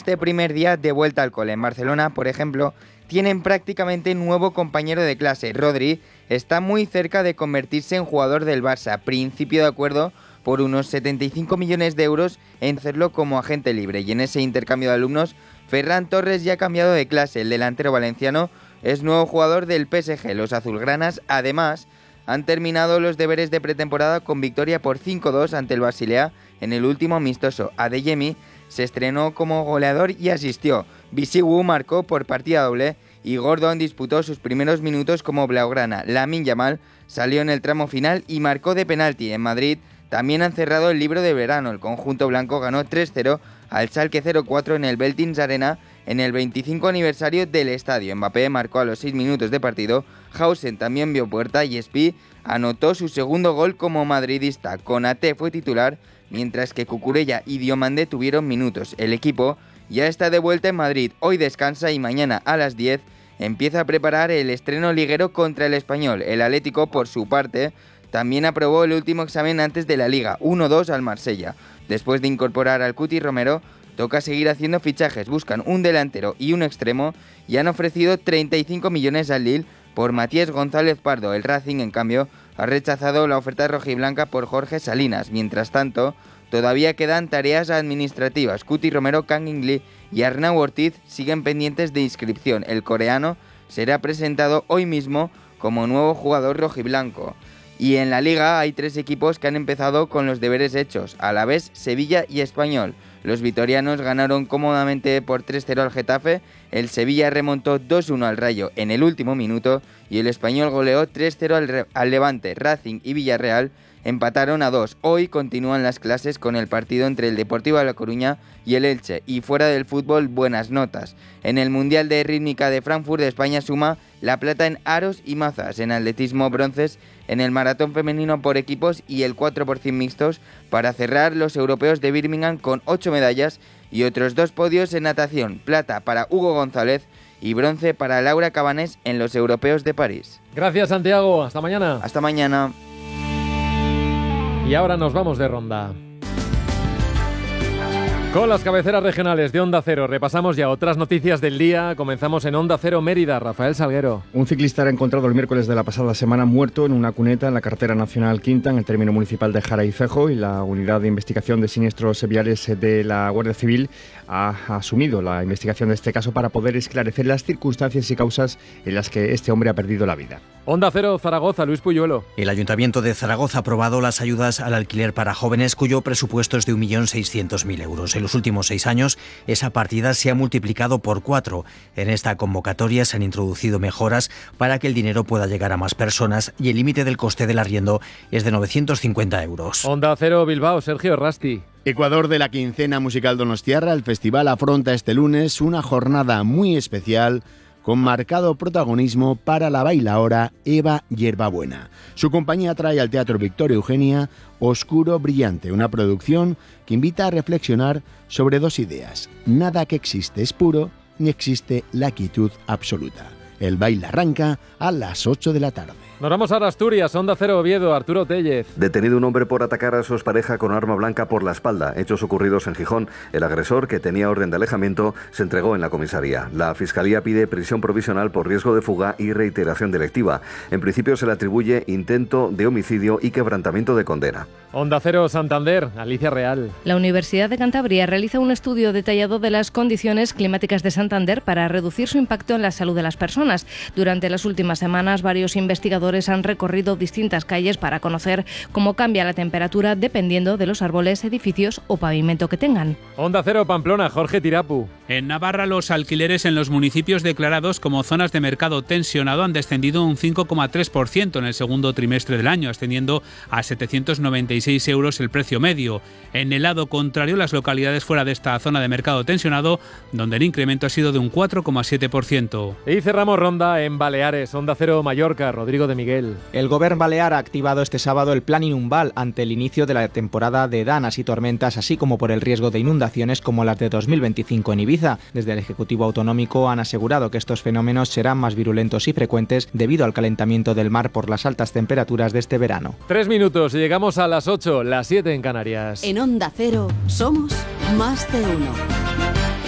este primer día de vuelta al cole. En Barcelona, por ejemplo, tienen prácticamente nuevo compañero de clase. Rodri está muy cerca de convertirse en jugador del Barça. Principio de acuerdo por unos 75 millones de euros en hacerlo como agente libre. Y en ese intercambio de alumnos, Ferran Torres ya ha cambiado de clase. El delantero valenciano es nuevo jugador del PSG. Los azulgranas, además, han terminado los deberes de pretemporada con victoria por 5-2 ante el Basilea en el último amistoso. Adeyemi se estrenó como goleador y asistió. Bisigu marcó por partida doble y Gordon disputó sus primeros minutos como blaugrana. Lamine Yamal salió en el tramo final y marcó de penalti. En Madrid también han cerrado el libro de verano. El conjunto blanco ganó 3-0 al Schalke 0-4 en el Veltins Arena en el 25 aniversario del estadio. Mbappé marcó a los 6 minutos de partido, Hausen también vio puerta y Spi anotó su segundo gol como madridista. Konaté fue titular, mientras que Cucurella y Diomandé tuvieron minutos. El equipo ya está de vuelta en Madrid, hoy descansa y mañana a las 10 empieza a preparar el estreno liguero contra el Español. El Atlético, por su parte, también aprobó el último examen antes de la Liga, 1-2 al Marsella. Después de incorporar al Cuti Romero, toca seguir haciendo fichajes. Buscan un delantero y un extremo y han ofrecido 35 millones al Lille por Matías González Pardo. El Racing, en cambio, ha rechazado la oferta rojiblanca por Jorge Salinas. Mientras tanto, todavía quedan tareas administrativas. Cuti Romero, Kang In-lee y Arnau Ortiz siguen pendientes de inscripción. El coreano será presentado hoy mismo como nuevo jugador rojiblanco. Y en la Liga hay 3 equipos que han empezado con los deberes hechos: Alavés, Sevilla y Español. Los vitorianos ganaron cómodamente por 3-0 al Getafe, el Sevilla remontó 2-1 al Rayo en el último minuto y el Español goleó 3-0 al Levante. Racing y Villarreal empataron a 2. Hoy continúan las clases con el partido entre el Deportivo de La Coruña y el Elche. Y fuera del fútbol, buenas notas. En el Mundial de Rítmica de Frankfurt, España suma la plata en aros y mazas. En atletismo, bronces en el maratón femenino por equipos y el 4x100 mixtos para cerrar los europeos de Birmingham con 8 medallas y otros 2 podios en natación. Plata para Hugo González y bronce para Laura Cabanés en los europeos de París. Gracias, Santiago. Hasta mañana. Hasta mañana. Y ahora nos vamos de ronda. Con las cabeceras regionales de Onda Cero repasamos ya otras noticias del día. Comenzamos en Onda Cero Mérida. Rafael Salguero. Un ciclista era encontrado el miércoles de la pasada semana muerto en una cuneta en la carretera nacional Quinta, en el término municipal de Jara y Fejo, y la unidad de investigación de siniestros viales de la Guardia Civil ha asumido la investigación de este caso para poder esclarecer las circunstancias y causas en las que este hombre ha perdido la vida. Onda Cero Zaragoza, Luis Puyuelo. El Ayuntamiento de Zaragoza ha aprobado las ayudas al alquiler para jóvenes cuyo presupuesto es de 1.600.000 euros. En los últimos 6 años, esa partida se ha multiplicado por 4. En esta convocatoria se han introducido mejoras para que el dinero pueda llegar a más personas y el límite del coste del arriendo es de 950 euros. Onda Cero Bilbao, Sergio Rasti. Ecuador de la quincena musical donostiarra, el festival afronta este lunes una jornada muy especial con marcado protagonismo para la bailaora Eva Yerbabuena. Su compañía trae al Teatro Victoria Eugenia Oscuro Brillante, una producción que invita a reflexionar sobre 2 ideas. Nada que existe es puro, ni existe la quietud absoluta. El baile arranca a las 8 de la tarde. Nos vamos a Asturias, Onda Cero Oviedo, Arturo Tellez. Detenido un hombre por atacar a su expareja con arma blanca por la espalda. Hechos ocurridos en Gijón. El agresor, que tenía orden de alejamiento, se entregó en la comisaría. La Fiscalía pide prisión provisional por riesgo de fuga y reiteración delictiva. En principio se le atribuye intento de homicidio y quebrantamiento de condena. Onda Cero Santander, Alicia Real. La Universidad de Cantabria realiza un estudio detallado de las condiciones climáticas de Santander para reducir su impacto en la salud de las personas. Durante las últimas semanas, varios investigadores han recorrido distintas calles para conocer cómo cambia la temperatura dependiendo de los árboles, edificios o pavimento que tengan. Onda Cero Pamplona, Jorge Tirapu. En Navarra, los alquileres en los municipios declarados como zonas de mercado tensionado han descendido un 5,3% en el segundo trimestre del año, ascendiendo a 796 euros el precio medio. En el lado contrario, las localidades fuera de esta zona de mercado tensionado, donde el incremento ha sido de un 4,7%. Y cerramos ronda en Baleares, Onda Cero Mallorca, Rodrigo de Miguel. El Govern Balear ha activado este sábado el Plan Inumbal ante el inicio de la temporada de danas y tormentas, así como por el riesgo de inundaciones como las de 2025 en Ibiza. Desde el Ejecutivo Autonómico han asegurado que estos fenómenos serán más virulentos y frecuentes debido al calentamiento del mar por las altas temperaturas de este verano. 3 minutos y llegamos a las 8, las 7 en Canarias. En Onda Cero somos más de uno.